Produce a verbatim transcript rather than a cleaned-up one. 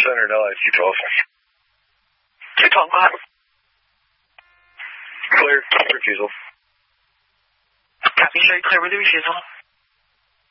center, no I C twelve. two twelve, go ahead. Clear, refusal. Copy, show you clear with the refusal.